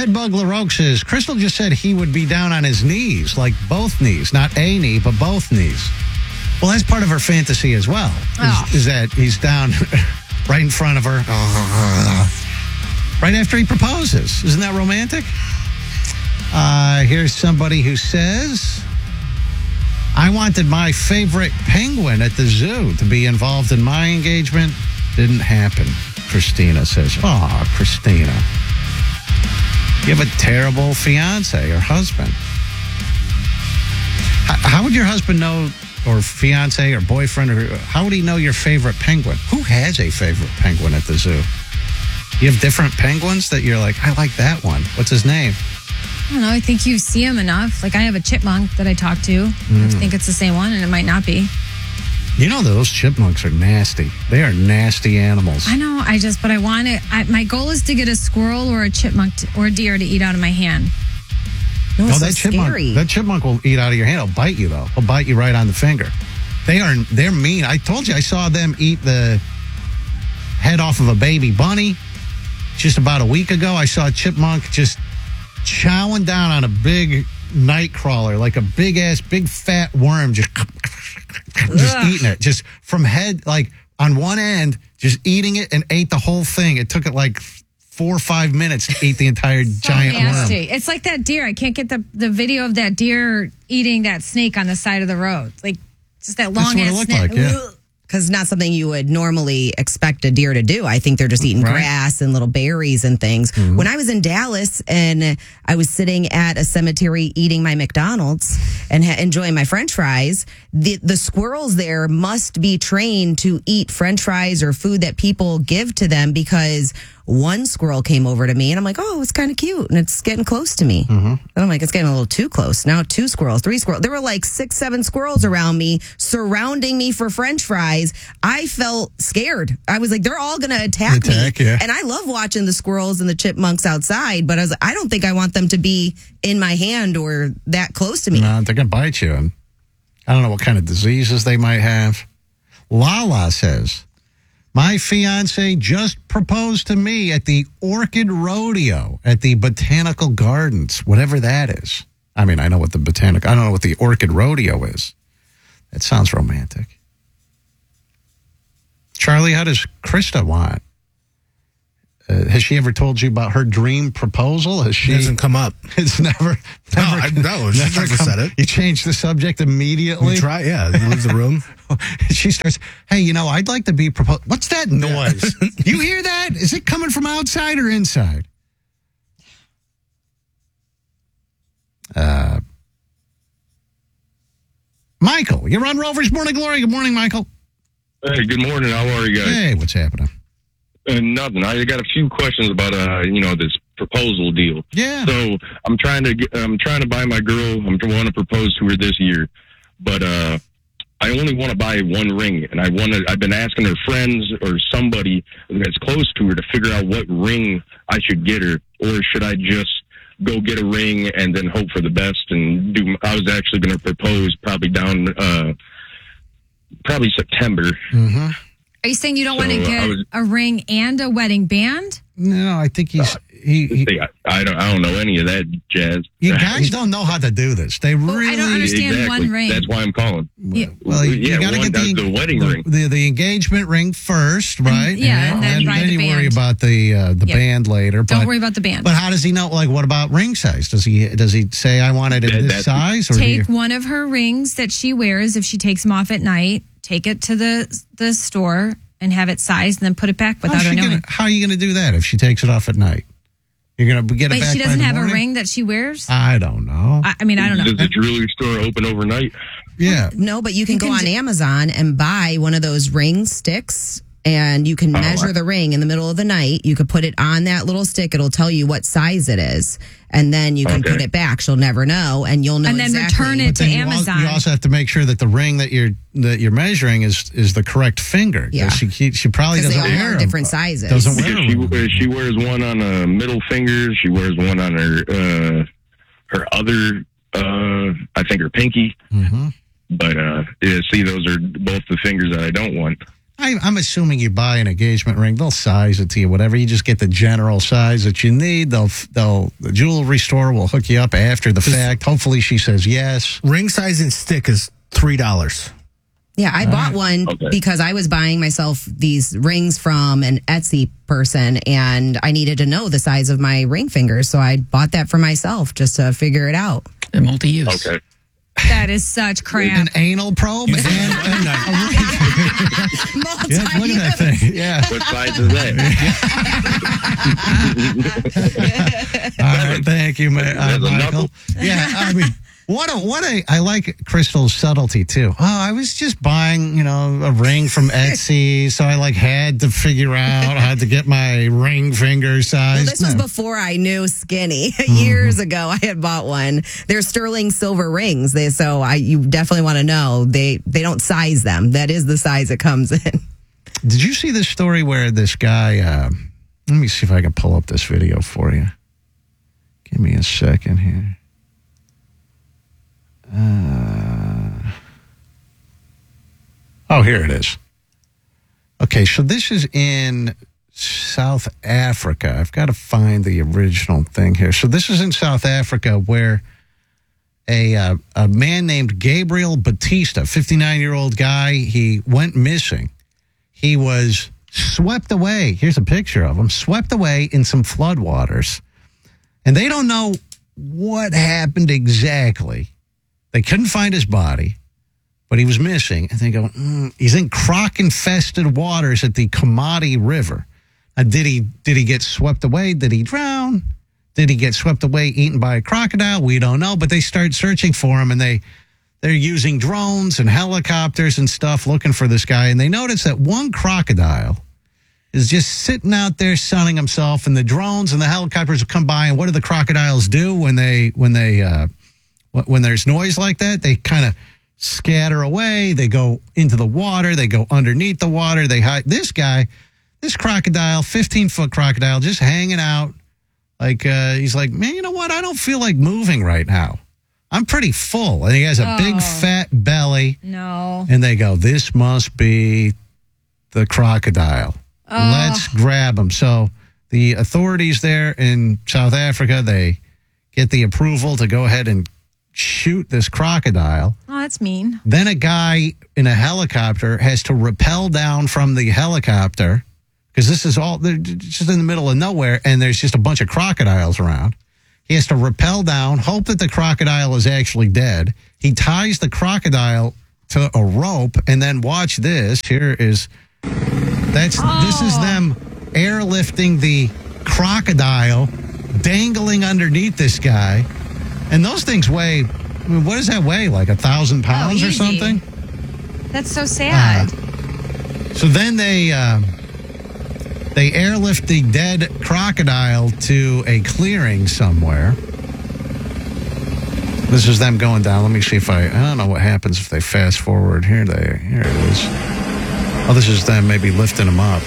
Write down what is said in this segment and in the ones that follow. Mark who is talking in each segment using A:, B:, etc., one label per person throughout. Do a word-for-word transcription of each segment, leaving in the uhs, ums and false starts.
A: Bedbug LaRoque says, Crystal just said he would be down on his knees, like both knees, not a knee, but both knees. Well, that's part of her fantasy as well, is,
B: Oh.
A: is that he's down right in front of her, right after he proposes. Isn't that romantic? Uh, here's somebody who says, I wanted my favorite penguin at the zoo to be involved in my engagement. Didn't happen, Christina says. Aw, Christina. You have a terrible fiance or husband. How, how would your husband know, or fiance or boyfriend, or how would he know your favorite penguin? Who has a favorite penguin at the zoo? You have different penguins that you're like, I like that one. What's his name?
B: I don't know. I think you see them enough. Like I have a chipmunk that I talk to.
A: Mm.
B: I think it's the same one, and it might not be.
A: You know, those chipmunks are nasty. They are nasty animals.
B: I know. I just, but I want it. I, my goal is to get a squirrel or a chipmunk to, or a deer to eat out of my hand.
C: No,
A: Oh,
C: it's so
A: that chipmunk!
C: scary.
A: That chipmunk will eat out of your hand. He'll bite you though. He'll bite you right on the finger. They are they're mean. I told you I saw them eat the head off of a baby bunny just about a week ago. I saw a chipmunk just chowing down on a big night crawler, like a big ass, big fat worm, just just
B: Ugh.
A: eating it, just from head, like on one end, just eating it, and ate the whole thing. It took it like four or five minutes to eat the entire giant
B: Nasty.
A: worm.
B: It's like that deer. I can't get the, the video of that deer eating that snake on the side of the road. Like just that
A: That's
B: long
A: what it
B: ass
A: looked
B: snake.
A: like, yeah.
C: Because not something you would normally expect a deer to do. I think they're just eating
A: Right.
C: grass and little berries and things.
A: Mm-hmm.
C: When I was in Dallas and I was sitting at a cemetery eating my McDonald's and ha- enjoying my French fries, the the squirrels there must be trained to eat French fries or food that people give to them, because one squirrel came over to me and I'm like, oh, it's kind of cute and it's getting close to me.
A: Mm-hmm.
C: And I'm like, it's getting a little too close. Now two squirrels, three squirrels. There were like six, seven squirrels around me, surrounding me for French fries. I felt scared. I was like, they're all going to attack,
A: Attack,
C: me.
A: yeah.
C: And I love watching the squirrels and the chipmunks outside, but I was like, I don't think I want them to be in my hand or that close to me.
A: No, they're going to bite you. And I don't know what kind of diseases they might have. Lala says, my fiance just proposed to me at the Orchid Rodeo at the Botanical Gardens, whatever that is. I mean, I know what the botanic, I don't know what the Orchid Rodeo is. That sounds romantic. Charlie, how does Krista want? Uh, has she ever told you about her dream proposal? Has she?
D: It doesn't come up.
A: It's never.
D: No,
A: never
D: I, no, she
A: never
D: never
A: come-
D: said it.
A: You change the subject immediately.
D: We try, yeah. You leave the room.
A: She starts, hey, you know, I'd like to be proposed. What's that noise? You hear that? Is it coming from outside or inside? Uh, Michael, you're on Rover's Morning Glory. Good morning, Michael.
E: Hey, good morning. How are you guys?
A: Hey, what's happening?
E: Uh, nothing. I got a few questions about uh, you know, this proposal deal.
A: Yeah.
E: So I'm trying to get, I'm trying to buy my girl. I'm want to propose to her this year, but uh, I only want to buy one ring, and I want to. I've been asking her friends or somebody that's close to her to figure out what ring I should get her, or should I just go get a ring and then hope for the best and do? I was actually going to propose probably down, uh, probably September.
A: Mm-hmm.
B: Are you saying you don't want to
E: So,
B: get
E: I was-
B: a ring and a wedding band?
A: No, I think he's. He, he,
E: Hey, I, I don't. I don't know any of that jazz.
A: you guys don't know how to do this. They
B: Well,
A: really.
B: I don't understand
E: Exactly.
B: one ring.
E: That's why I'm calling.
B: Yeah.
A: Well, you,
E: Yeah,
A: got to
E: one
A: get the,
E: does the wedding
A: the,
E: ring.
A: The, the engagement ring first, right?
B: yeah, and then buy the
A: you worry
B: band.
A: about the uh, the
B: Yep.
A: band later.
B: Don't
A: but,
B: worry about the band.
A: But how does he know? Like, what about ring size? Does he does he say I want it in
E: That-
A: this
E: that's-
A: size? Or do you,
B: Take one of her rings that she wears if she takes them off at night, take it to the the store and have it sized, and then put it back without
A: how's
B: her
A: she
B: knowing.
A: gonna, how are you going to do that if she takes it off at night? You're going to get it
B: Wait,
A: back
B: she
A: by
B: doesn't
A: the
B: have a
A: morning?
B: ring that she wears?
A: I don't know.
B: I, I mean, I don't know.
E: Does the jewelry store open overnight?
A: yeah.
C: No, but you can
B: You
C: go
B: can
C: on
B: ju-
C: Amazon and buy one of those ring sticks, and you can
E: Oh,
C: measure
E: I-
C: the ring in the middle of the night. You could put it on that little stick. It'll tell you what size it is, and then you can
E: Okay.
C: put it back. She'll never know, and you'll know
B: And then
C: exactly.
B: return it
A: But
B: to
A: then you al-
B: Amazon.
A: You also have to make sure that the ring that you're that you're measuring is is the correct finger. 'Cause
C: Yeah.
A: She she, she probably
C: Because
A: doesn't
C: they all
A: wear
C: are
A: them.
C: different sizes.
A: Doesn't wear
E: Because she
A: them.
E: wears- she wears one on a middle finger. She wears one on her uh, her other. Uh, I think her pinky.
A: Mm-hmm.
E: But uh, yeah, see, those are both the fingers that I don't want.
A: I, I'm assuming you buy an engagement ring, they'll size it to you, whatever. You just get the general size that you need. They'll, they'll, the jewelry store will hook you up after the fact. Hopefully, she says yes.
D: Ring size and stick is three dollars.
C: Yeah, I bought one
E: Okay.
C: because I was buying myself these rings from an Etsy person, and I needed to know the size of my ring fingers, so I bought that for myself just to figure it out.
F: They're multi-use.
E: Okay.
B: That is such crap.
A: An anal probe and, and a, a ring. Yeah, look at that thing. Yeah.
E: What size is that?
A: All right, thank you, Ma- uh,
E: There's a
A: Michael.
E: knuckle.
A: Yeah, I mean, what a what a I like Crystal's subtlety too. Oh, I was just buying, you know, a ring from Etsy, so I like had to figure out how to get my ring finger size.
C: Well, this was
A: No.
C: before I knew skinny. Years ago, I had bought one. They're sterling silver rings. They so I you definitely want to know they they don't size them. That is the size it comes in.
A: Did you see this story where this guy? Uh, let me see if I can pull up this video for you. Give me a second here. Uh, oh, here it is. Okay, so this is in South Africa. I've got to find the original thing here. So this is in South Africa where a uh, a man named Gabriel Batista, fifty-nine-year-old guy, he went missing. He was swept away. Here's a picture of him, swept away in some floodwaters. And they don't know what happened exactly. They couldn't find his body, but he was missing. And they go, mm, he's in croc-infested waters at the Kamadi River. Now, did he did he get swept away? Did he drown? Did he get swept away, eaten by a crocodile? We don't know. But they start searching for him, and they they're using drones and helicopters and stuff looking for this guy. And they notice that one crocodile is just sitting out there sunning himself, and the drones and the helicopters will come by. And what do the crocodiles do when they when they uh, when there's noise like that? They kind of scatter away. They go into the water. They go underneath the water. They hide. This guy, this crocodile, fifteen-foot crocodile, just hanging out. Like, uh, he's like, man, you know what? I don't feel like moving right now. I'm pretty full. And he has a
B: Oh.
A: big fat belly.
B: No.
A: And they go, this must be the crocodile. Let's grab him. So the authorities there in South Africa, they get the approval to go ahead and shoot this crocodile.
B: Oh, that's mean.
A: Then a guy in a helicopter has to rappel down from the helicopter because this is all, they're just in the middle of nowhere, and there's just a bunch of crocodiles around. He has to rappel down, hope that the crocodile is actually dead. He ties the crocodile to a rope, and then watch this. Here is, that's, this is them airlifting the crocodile, dangling underneath this guy. And those things weigh, I mean, what does that weigh? Like a thousand pounds or
B: easy.
A: something?
B: That's so sad.
A: So then they uh, they airlift the dead crocodile to a clearing somewhere. This is them going down. Let me see if I, I don't know what happens if they fast forward. Here they, here it is. Oh, this is them maybe lifting them up.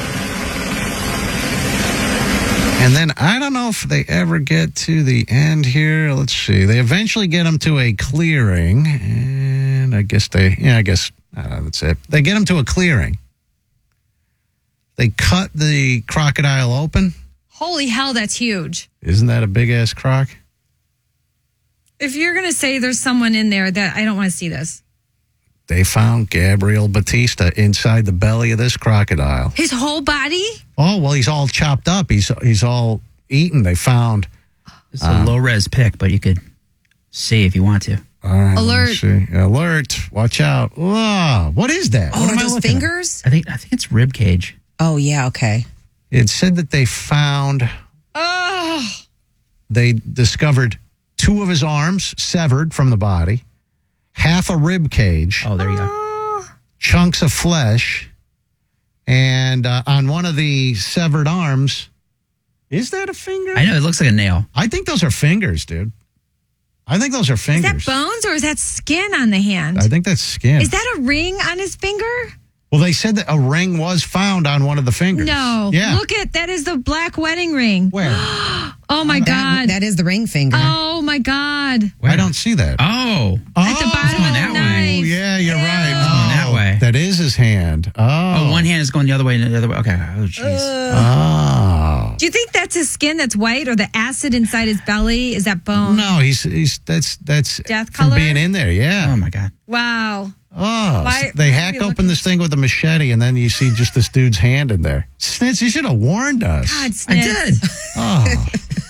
A: And then I don't know if they ever get to the end here. Let's see. They eventually get them to a clearing. And I guess they, yeah, I guess uh, that's it. They get them to a clearing. They cut the crocodile open.
B: Holy hell, that's huge.
A: Isn't that a big ass croc?
B: If you're going to say there's someone in there, that I don't want to see this.
A: They found Gabriel Batista inside the belly of this crocodile.
B: His whole body?
A: Oh, well, he's all chopped up. He's he's all eaten. They found.
F: It's a low res pic, but you could see if you want to.
A: All right, let me
B: Alert.
A: see. Alert. Watch out. Whoa, what is that?
C: Oh,
A: what
C: are
A: am I
C: those
A: looking at?
C: fingers?
F: I think I think it's rib cage.
C: Oh, yeah, okay.
A: It said that they found,
B: Oh,
A: they discovered two of his arms severed from the body, half a rib cage,
F: Oh, there you go.
A: chunks of flesh, and uh, on one of the severed arms, is that a finger?
F: I know it looks like a nail.
A: I think those are fingers, dude. I think those are
B: is
A: fingers.
B: that bones or is that skin on the hand?
A: I think that's skin.
B: Is that a ring on his finger?
A: Well, they said that a ring was found on one of the fingers.
B: No.
A: Yeah.
B: Look at that is the black wedding ring.
A: Where?
B: Oh my
C: That,
B: God.
C: that is the ring finger.
B: Oh my God.
A: I don't see that.
F: Oh,
A: Oh,
B: At the bottom
F: going
B: of
F: that
B: the
F: way.
B: knife.
A: Oh, yeah, you're right.
F: going that
A: Oh.
F: way.
A: That is his hand. Oh.
F: Oh, one hand is going the other way and the other way. Okay. Oh, jeez.
A: Oh.
B: Do you think that's his skin that's white, or the acid inside his belly? Is that bone?
A: No, he's he's that's that's
B: Death
A: from
B: color?
A: being in there. Yeah.
F: Oh, my God.
B: Wow.
A: Oh,
B: Why-
A: so they
B: why are
A: hack
B: we
A: open
B: looking-
A: this thing with a machete, and then you see just this dude's hand in there. Snitz, you should have warned us.
B: God,
F: I
B: Snitz.
F: did.
A: Oh.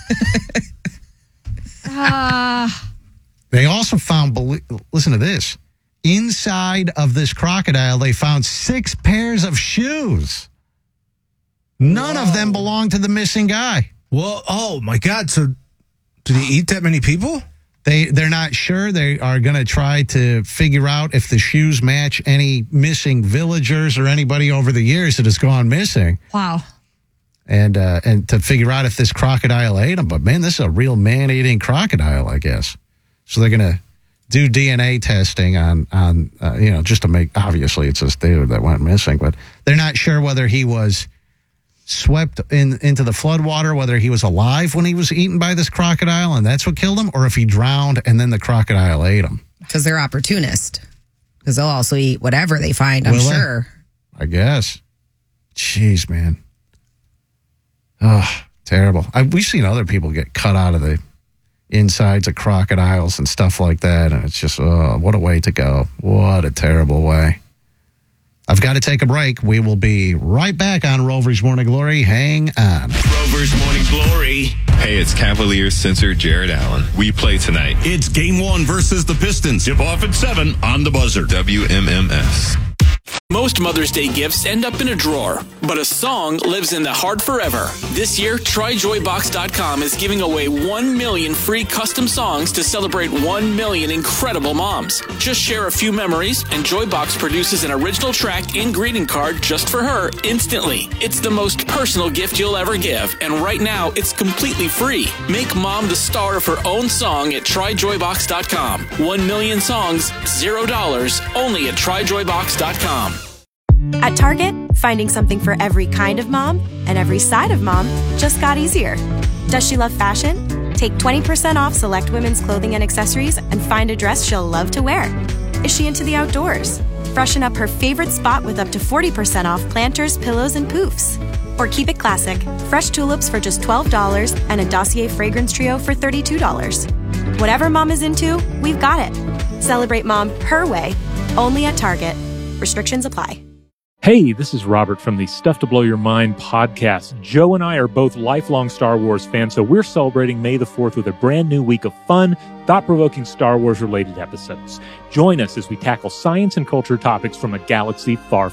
B: Ah.
A: They also found, belie- listen to this, inside of this crocodile, they found six pairs of shoes. None of them belong to the missing guy.
D: Well, oh my God. So did he eat that many people?
A: They, they're not sure. They are going to try to figure out if the shoes match any missing villagers or anybody over the years that has gone missing.
B: Wow.
A: And uh, and to figure out if this crocodile ate them. But, man, this is a real man-eating crocodile, I guess. So they're going to do D N A testing on, on uh, you know, just to make, obviously it's this dude that went missing. But they're not sure whether he was swept in into the floodwater, whether he was alive when he was eaten by this crocodile and that's what killed him, or if he drowned and then the crocodile ate him.
C: Because they're opportunist. Because they'll also eat whatever they find, I'm
A: Will they?
C: sure.
A: I guess. Jeez, man. Oh, terrible. I, we've seen other people get cut out of the insides of crocodiles and stuff like that, and it's just, oh, what a way to go. What a terrible way. I've got to take a break. We will be right back on Rover's Morning Glory. Hang on.
G: Rover's Morning Glory. Hey, it's Cavaliers censor Jared Allen. We play tonight.
H: It's game one versus the Pistons. Tip off at seven on the buzzer.
G: W M M S.
I: Most Mother's Day gifts end up in a drawer, but a song lives in the heart forever. This year, Try Joy Box dot com is giving away one million free custom songs to celebrate one million incredible moms. Just share a few memories, and Joybox produces an original track and greeting card just for her instantly. It's the most personal gift you'll ever give, and right now, it's completely free. Make mom the star of her own song at Try Joy Box dot com. One million songs, zero dollars, only at Try Joy Box dot com.
J: At Target, finding something for every kind of mom and every side of mom just got easier. Does she love fashion? Take twenty percent off select women's clothing and accessories and find a dress she'll love to wear. Is she into the outdoors? Freshen up her favorite spot with up to forty percent off planters, pillows, and poofs. Or keep it classic, fresh tulips for just twelve dollars and a Dossier fragrance trio for thirty-two dollars. Whatever mom is into, we've got it. Celebrate mom her way, only at Target. Restrictions apply.
K: Hey, this is Robert from the Stuff to Blow Your Mind podcast. Joe and I are both lifelong Star Wars fans, so we're celebrating May the fourth with a brand new week of fun, thought-provoking Star Wars-related episodes. Join us as we tackle science and culture topics from a galaxy far,